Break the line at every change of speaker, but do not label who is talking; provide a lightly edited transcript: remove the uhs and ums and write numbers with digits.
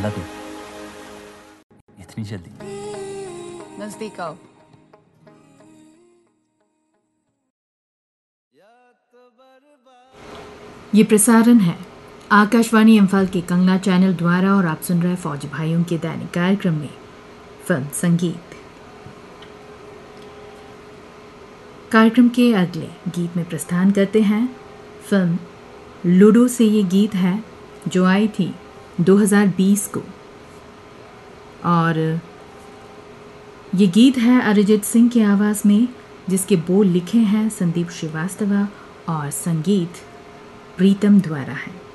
निकाला तू इतनी जल्दी?
नजदीक आओ।
ये प्रसारण है आकाशवाणी इम्फाल के कंगना चैनल द्वारा और आप सुन रहे फौजी भाइयों के दैनिक कार्यक्रम में फिल्म संगीत। कार्यक्रम के अगले गीत में प्रस्थान करते हैं फिल्म लूडो से। ये गीत है जो आई थी 2020 को और ये गीत है अरिजीत सिंह की आवाज़ में, जिसके बोल लिखे हैं संदीप श्रीवास्तव और संगीत प्रीतम द्वारा है।